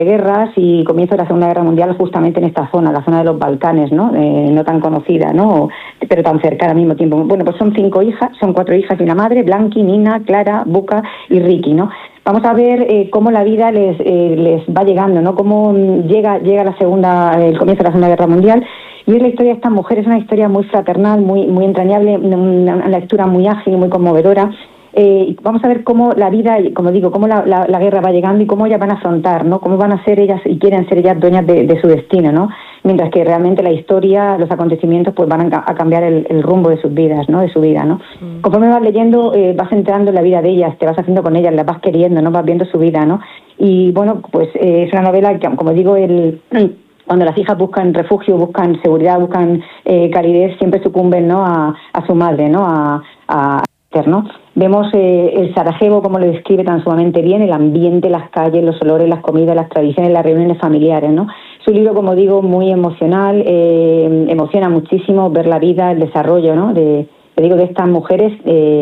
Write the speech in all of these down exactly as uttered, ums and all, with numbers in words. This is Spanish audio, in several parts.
guerras y comienzo de la Segunda Guerra Mundial justamente en esta zona, la zona de los Balcanes, ¿no? Eh, no tan conocida, ¿no? Pero tan cercana al mismo tiempo. Bueno, pues son cinco hijas, son cuatro hijas y una madre, Blanqui, Nina, Clara, Buca y Ricky, ¿no? Vamos a ver eh, cómo la vida les eh, les va llegando, ¿no? Cómo llega llega la segunda el comienzo de la Segunda Guerra Mundial. Y es la historia de estas mujeres, una historia muy fraternal, muy muy entrañable, una, una lectura muy ágil, muy conmovedora. Eh, vamos a ver cómo la vida, como digo, cómo la, la, la guerra va llegando y cómo ellas van a afrontar, ¿no? Cómo van a ser ellas y quieren ser ellas dueñas de, de su destino, ¿no? Mientras que realmente la historia, los acontecimientos, pues van a, a cambiar el, el rumbo de sus vidas, ¿no? De su vida, ¿no? Mm. Conforme vas leyendo, eh, vas entrando en la vida de ellas, te vas haciendo con ellas, las vas queriendo, ¿no? Vas viendo su vida, ¿no? Y bueno, pues eh, es una novela que, como digo, el cuando las hijas buscan refugio, buscan seguridad, buscan eh, calidez, siempre sucumben, ¿no? A, a su madre, ¿no? A, a ¿no? Vemos eh, el Sarajevo, como lo describe tan sumamente bien, el ambiente, las calles, los olores, las comidas, las tradiciones, las reuniones familiares, ¿no? Es un libro, como digo, muy emocional, eh, emociona muchísimo ver la vida, el desarrollo, ¿no? De, te digo, de estas mujeres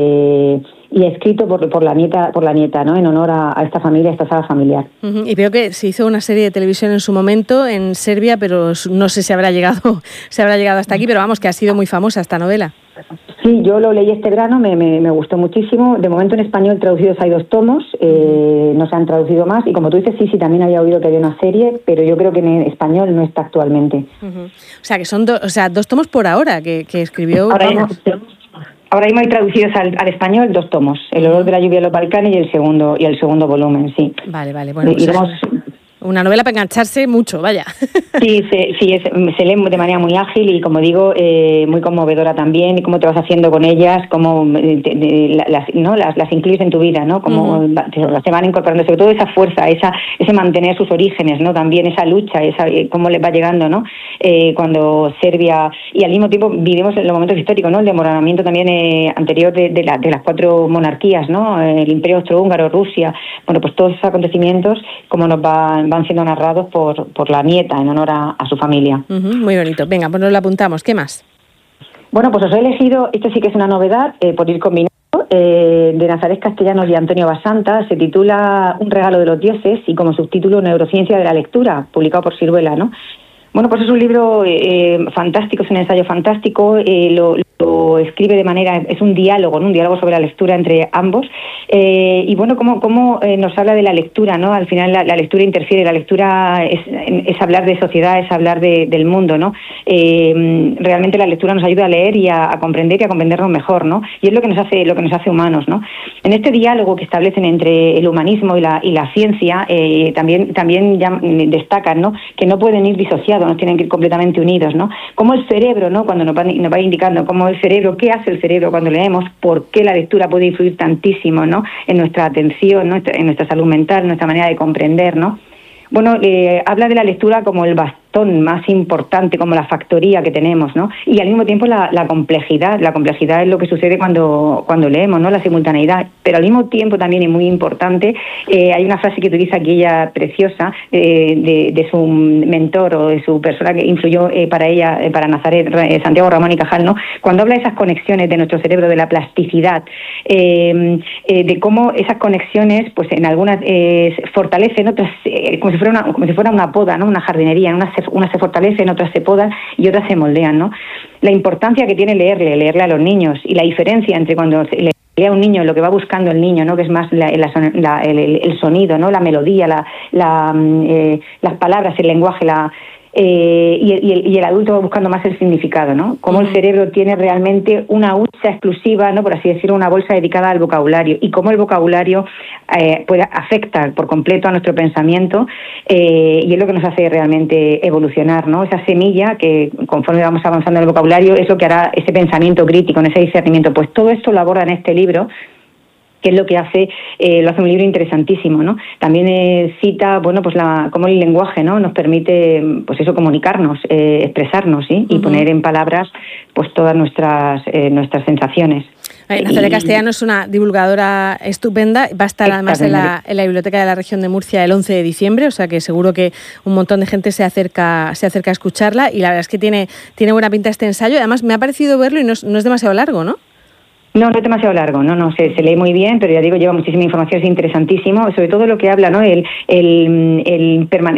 eh, y escrito por, por la nieta, por la nieta, ¿no? En honor a, a esta familia, a esta saga familiar. Uh-huh. Y veo que se hizo una serie de televisión en su momento en Serbia, pero no sé si habrá llegado, si habrá llegado hasta aquí, pero vamos, que ha sido muy famosa esta novela. Sí, yo lo leí este verano, me, me, me gustó muchísimo. De momento en español traducidos hay dos tomos, eh, no se han traducido más. Y como tú dices, sí, sí, también había oído que había una serie, pero yo creo que en español no está actualmente. Uh-huh. O sea, que son do, o sea, dos tomos por ahora que, que escribió. Ahora mismo, ahora mismo hay traducidos al, al español dos tomos, El olor de la lluvia de los Balcanes y el segundo y el segundo volumen, sí. Vale, vale, bueno. Pues iremos... Una novela para engancharse mucho, vaya. Sí, se, sí es, se lee de manera muy ágil y, como digo, eh, muy conmovedora también. Y cómo te vas haciendo con ellas, cómo te, te, las, ¿no? las, las incluyes en tu vida, ¿no? Cómo uh-huh. te, se van incorporando, sobre todo esa fuerza, esa ese mantener sus orígenes, ¿no? También esa lucha, esa cómo les va llegando, ¿no? Eh, cuando Serbia... Y al mismo tiempo vivimos en los momentos históricos, ¿no? El desmoronamiento también eh, anterior de, de, la, de las cuatro monarquías, ¿no? El Imperio Austrohúngaro, Rusia... Bueno, pues todos esos acontecimientos, como nos van... van siendo narrados por, por la nieta en honor a, a su familia. Uh-huh, muy bonito. Venga, pues nos lo apuntamos. ¿Qué más? Bueno, pues os he elegido, esto sí que es una novedad, eh, por ir combinando, eh, de Nazaret Castellanos y Antonio Basanta. Se titula Un regalo de los dioses y como subtítulo Neurociencia de la lectura, publicado por Siruela, ¿no? Bueno, pues es un libro eh, fantástico, es un ensayo fantástico, eh, lo, lo escribe de manera, es un diálogo, ¿no? Un diálogo sobre la lectura entre ambos, eh, y bueno, cómo, cómo eh, nos habla de la lectura, ¿no? Al final la, la lectura interfiere, la lectura es, es hablar de sociedad, es hablar de, del mundo, ¿no? Eh, realmente la lectura nos ayuda a leer y a, a comprender y a comprendernos mejor, ¿no? Y es lo que nos hace, lo que nos hace humanos, ¿no? En este diálogo que establecen entre el humanismo y la, y la ciencia, eh, también, también ya destacan, ¿no? Que no pueden ir disociados, nos tienen que ir completamente unidos, ¿no? Como el cerebro, ¿no? Cuando nos va, nos va indicando cómo el cerebro, qué hace el cerebro cuando leemos, por qué la lectura puede influir tantísimo, ¿no? En nuestra atención, ¿no? En nuestra salud mental, en nuestra manera de comprender, ¿no? Bueno, eh, habla de la lectura como el bastón más importante, como la factoría que tenemos, ¿no? Y al mismo tiempo la, la complejidad, la complejidad es lo que sucede cuando cuando leemos, ¿no? La simultaneidad, pero al mismo tiempo también, y muy importante, eh, hay una frase que utiliza aquí ella preciosa, eh, de, de su mentor o de su persona que influyó eh, para ella, eh, para Nazaret, eh, Santiago Ramón y Cajal, ¿no? Cuando habla de esas conexiones de nuestro cerebro, de la plasticidad, eh, eh, de cómo esas conexiones, pues en algunas eh, fortalecen, otras eh, como si fuera una, como si fuera una poda, ¿no? Una jardinería, en unas se, unas se fortalecen, otras se podan y otras se moldean, ¿no? La importancia que tiene leerle, leerle a los niños, y la diferencia entre cuando le lee a un niño lo que va buscando el niño, ¿no? Que es más la, la, la, el, el sonido, ¿no? La melodía, la, la, eh, las palabras, el lenguaje, la Eh, y, y, el, y el adulto va buscando más el significado, ¿no? Cómo uh-huh. el cerebro tiene realmente una hucha exclusiva, ¿no? Por así decirlo, una bolsa dedicada al vocabulario, y cómo el vocabulario eh, puede afectar por completo a nuestro pensamiento, eh, y es lo que nos hace realmente evolucionar, ¿no? Esa semilla que conforme vamos avanzando en el vocabulario es lo que hará ese pensamiento crítico, en ese discernimiento. Pues todo esto lo aborda en este libro, que es lo que hace, eh, lo hace un libro interesantísimo, ¿no? También eh, cita, bueno, pues la, cómo el lenguaje, ¿no? Nos permite, pues eso, comunicarnos, eh, expresarnos, ¿sí? Y uh-huh. poner en palabras, pues todas nuestras eh, nuestras sensaciones. Nazaret Castellanos es una divulgadora estupenda, va a estar además en la, en la Biblioteca de la Región de Murcia el once de diciembre, o sea que seguro que un montón de gente se acerca se acerca a escucharla, y la verdad es que tiene, tiene buena pinta este ensayo. Además me ha parecido verlo y no es, no es demasiado largo, ¿no? No, no es demasiado largo, no, no, se, se lee muy bien, pero ya digo, lleva muchísima información, es interesantísimo, sobre todo lo que habla, ¿no? El, el, el permanente